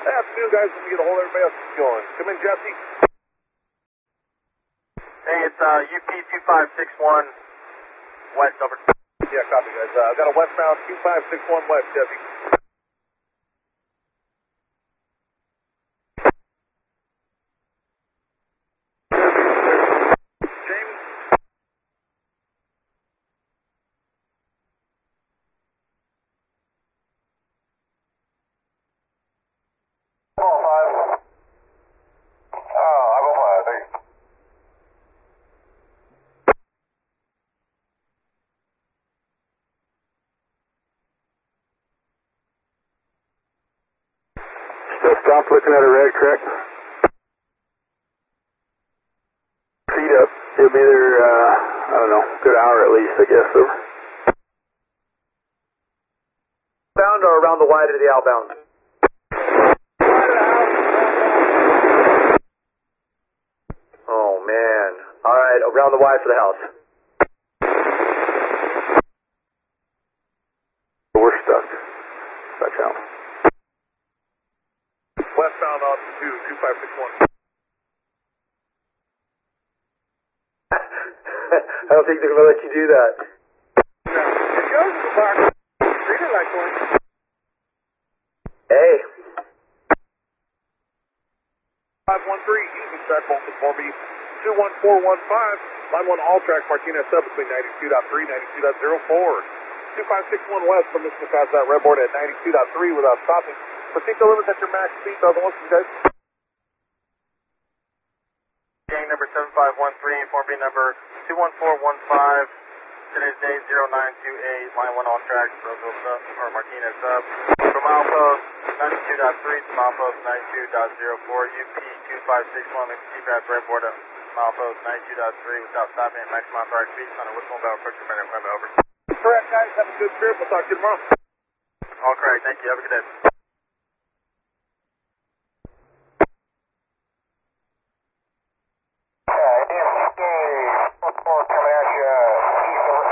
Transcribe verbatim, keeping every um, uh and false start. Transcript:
Afternoon, guys. Let me get a hold of everybody else that's going. Come in, Jesse. Hey, it's uh, U P two five six one West, over. Yeah, copy, guys. Uh, I've got a westbound two five six one West, Jesse. Jamie? Oh, five. Oh, I will five. Thank you. Still stopped looking at a red, correct? Feet up. It'll be there, uh, I don't know, good hour at least, I guess. Over. Bound or around the wide of the outbound? Oh, man. All right, around the wide for the house. We're stuck. Stuck out. Westbound on two two five six one. I don't think they're going to let you do that. It goes to the park. Treat it like one. Hey. five one three, easy track, Bolton four B. two one four one five, line one all track, Martinez sub between ninety-two point three, ninety-two point oh four. two five six one West from this pass that red board at ninety-two point three without stopping. Proceed to limit at your max speed, thousand one, guys. Gang number seven five one three, four B number two one four one five, today's day zero nine two eight, line one all track, Roseville sub, or Martinez sub. From Alpha ninety-two point three to Alpha ninety-two point oh four, U P two five six one, C-Pass red board at Alpha ninety-two point three without stopping at maximum authorized speed on a whistle bell approach your minute, over. Correct, guys. Have a good trip. We'll talk to you tomorrow. All correct. Thank you. Have a good day.